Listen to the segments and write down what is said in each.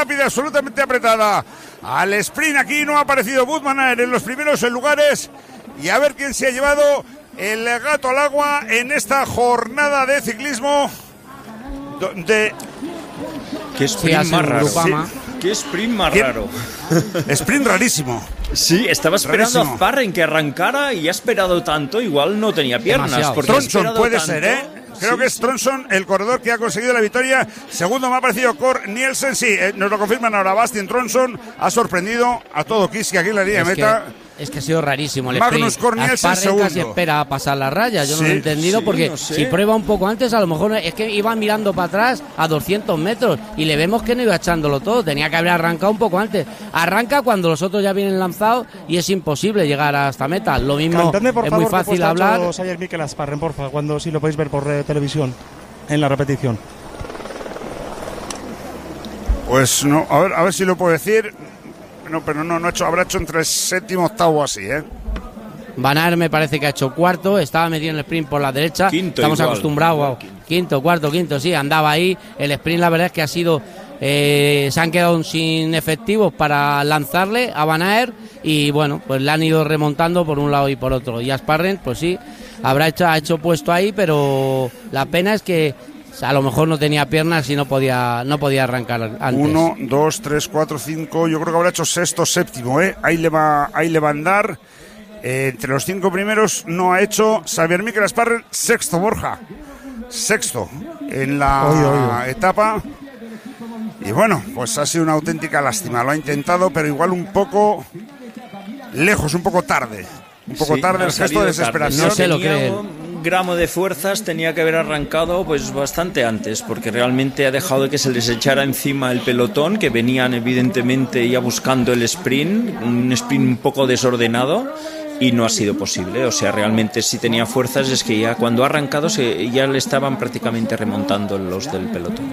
rápida, absolutamente apretada. Al sprint aquí no ha aparecido Wout van Aert en los primeros lugares. Y a ver quién se ha llevado el gato al agua en esta jornada de ciclismo. Qué sprint más raro. Qué sprint más raro. Sprint rarísimo. Sí, estaba esperando a Parren que arrancara y ha esperado tanto, igual no tenía piernas. Tronson puede ser, ¿eh? Creo que es Tronson el corredor que ha conseguido la victoria. Segundo me ha parecido Cor Nielsen. Sí, nos lo confirman ahora. Bastien Tronson ha sorprendido a todo Kiski aquí en la línea de meta. Es que ha sido rarísimo el Magnus Cor Nielsen segundo. Casi espera a pasar la raya. Yo no lo he entendido porque si prueba un poco antes, a lo mejor es que iba mirando para atrás a 200 metros y le vemos que no iba echándolo todo. Tenía que haber arrancado un poco antes. Arranca cuando los otros ya vienen lanzados y es imposible llegar hasta meta. Lo mismo, es muy fácil hablar. Ayer Mikel Asparren, porfa, cuando si lo podéis ver por televisión en la repetición. Pues no, a ver si lo puedo decir. No, pero no ha hecho, habrá hecho entre séptimo, octavo así, ¿eh? Van Aert me parece que ha hecho cuarto, estaba metido en el sprint por la derecha. Quinto, estamos igual. Acostumbrados a quinto, cuarto, sí, andaba ahí. El sprint la verdad es que ha sido, se han quedado sin efectivos para lanzarle a Van Aert y bueno, pues le han ido remontando por un lado y por otro. Y Asparren, pues sí, ha hecho puesto ahí, pero la pena es que a lo mejor no tenía piernas y no podía arrancar antes. 1, 2, 3, 4, 5. Yo creo que habrá hecho sexto, séptimo, ¿eh? Ahí le va a andar. Entre los 5 primeros no ha hecho Xavier Mikel Asparren. Sexto, Borja. Sexto en la etapa. Y bueno, pues ha sido una auténtica lástima. Lo ha intentado, pero igual un poco lejos, un poco tarde. Un poco tarde el gesto de desesperación. No se lo cree. Gramo de fuerzas tenía que haber arrancado pues bastante antes, porque realmente ha dejado que se les echara encima el pelotón, que venían evidentemente ya buscando el sprint, un sprint un poco desordenado, y no ha sido posible. O sea, realmente si tenía fuerzas es que ya cuando ha arrancado ya le estaban prácticamente remontando los del pelotón.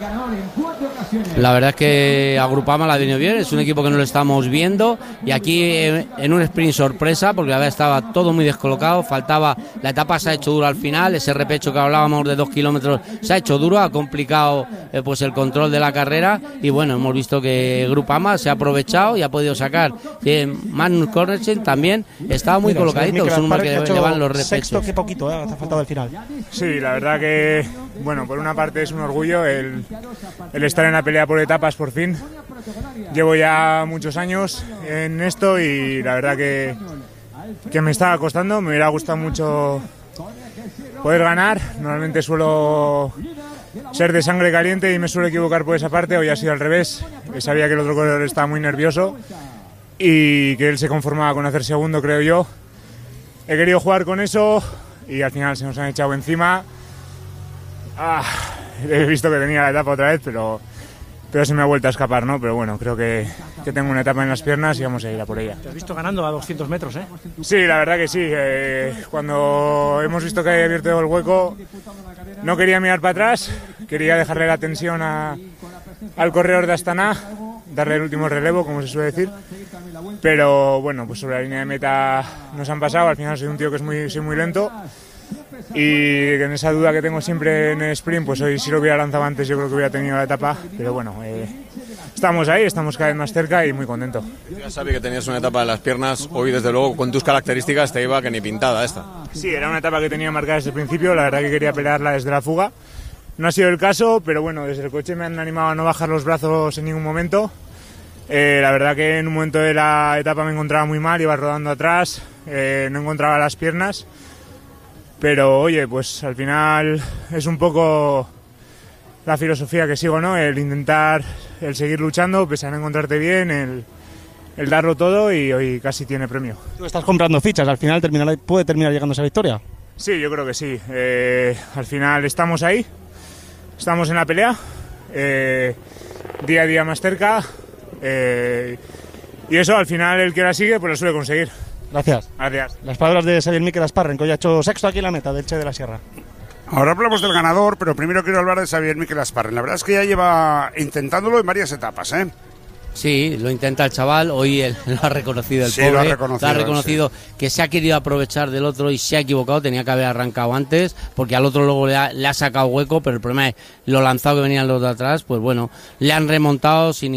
La verdad es que a Groupama la ha venido bien, es un equipo que no lo estamos viendo y aquí en un sprint sorpresa, porque la verdad estaba todo muy descolocado, faltaba, la etapa se ha hecho dura al final, ese repecho que hablábamos de 2 kilómetros se ha hecho duro, ha complicado pues el control de la carrera y bueno, hemos visto que Groupama se ha aprovechado y ha podido sacar. Magnus Cornersen también estaba muy colocadito, es un número que llevan los repechos. Sexto, qué poquito, ha faltado el final. Sí, la verdad que, bueno, por una parte es un orgullo el estar en la pelea por etapas por fin. Llevo ya muchos años en esto y la verdad que me estaba costando, me hubiera gustado mucho poder ganar. Normalmente suelo ser de sangre caliente y me suelo equivocar por esa parte, hoy ha sido al revés. Sabía que el otro corredor estaba muy nervioso y que él se conformaba con hacer segundo, creo yo. He querido jugar con eso y al final se nos han echado encima. He visto que tenía la etapa otra vez, pero se me ha vuelto a escapar, ¿no? Pero bueno, creo que tengo una etapa en las piernas y vamos a ir a por ella. Te has visto ganando a 200 metros, ¿eh? Sí, la verdad que sí. Cuando hemos visto que había abierto el hueco, no quería mirar para atrás, quería dejarle la tensión al corredor de Astana, darle el último relevo, como se suele decir. Pero bueno, pues sobre la línea de meta nos han pasado, al final soy un tío que soy muy lento. Y en esa duda que tengo siempre en el sprint, pues hoy si lo hubiera lanzado antes yo creo que hubiera tenido la etapa, pero bueno, estamos ahí, estamos cada vez más cerca y muy contento. Ya sabía que tenías una etapa en las piernas, hoy desde luego con tus características te iba que ni pintada esta. Sí, era una etapa que tenía marcada desde el principio, la verdad que quería pelearla desde la fuga, no ha sido el caso, pero bueno, desde el coche me han animado a no bajar los brazos en ningún momento. La verdad que en un momento de la etapa me encontraba muy mal, iba rodando atrás, no encontraba las piernas. Pero oye, pues al final es un poco la filosofía que sigo, ¿no? El intentar, el seguir luchando, pese a no encontrarte bien, el darlo todo y hoy casi tiene premio. Tú estás comprando fichas, al final puede terminar llegando a esa victoria. Sí, yo creo que sí. Al final estamos ahí, estamos en la pelea, día a día más cerca y eso al final el que la sigue pues lo suele conseguir. Gracias. Gracias. Las palabras de Xavier Mikel Asparren, que hoy ha hecho sexto aquí en la meta del Che de la Sierra. Ahora hablamos del ganador, pero primero quiero hablar de Xavier Mikel Asparren. La verdad es que ya lleva intentándolo en varias etapas, ¿eh? Sí, lo intenta el chaval, hoy él lo ha reconocido el sí, pobre, lo ha reconocido sí. Que se ha querido aprovechar del otro y se ha equivocado, tenía que haber arrancado antes, porque al otro luego le ha sacado hueco, pero el problema es lo lanzado que venían los de atrás, pues bueno, le han remontado sin